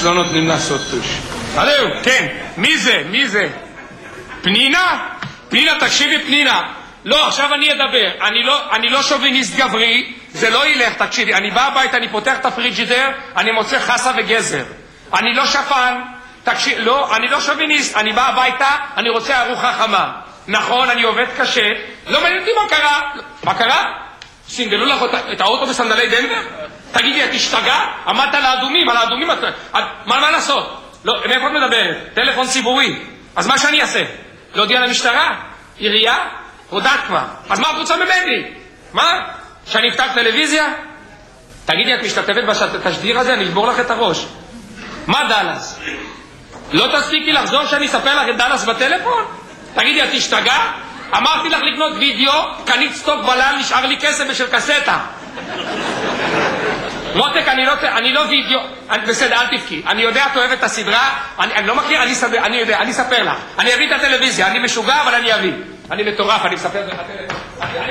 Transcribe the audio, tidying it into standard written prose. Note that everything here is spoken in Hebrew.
טוש, לא נותנים לעשות טוש. הלו, כן, מי זה? מי זה? פנינה? פנינה, תקשיבי פנינה. לא, עכשיו אני אדבר. אני לא שוביניסט גברי, זה לא ילך, תקשיבי. אני בא הביתה, אני פותח את הפריג'ידר, אני מוצא חסה וגזר. אני לא שפן, תקשיב, לא, אני לא שוביניסט, אני בא הביתה, אני רוצה ארוחה חמה. נכון, אני עובד קשה, לא מעניין אותי מה קרה. מה קרה? סינדלו לך את האוטו בסנדלי דנבר? תגידי, את השתגע? עמדת על האדומים, מה לעשות? לא, מאיפה את מדברת? טלפון ציבורי. אז מה שאני אעשה? להודיע למשטרה? עירייה? הודעת כבר. אז מה את רוצה ממני? מה? שאני אפתח טלוויזיה? תגידי, את משתתפת בתשדיר הזה? אני אשבור לך את הראש. מה דלס? לא תספיקי לחזור שאני אספר לך את דלס בטלפון? תגידי, את השתגע? אמרתי לך לקנות וידאו, קנית סטוק בלן, נשאר לי כסף בשל קסטה. מותק, אני לא וידאו, בסדר, אל תבכי. אני יודע, את אוהבת את הסדרה, אני לא מכיר, אני יודע, אני אספר לך. אני אביא את הטלוויזיה, אני משוגע, אבל אני אביא. אני מטורף, אני מספר לך טלוויזיה.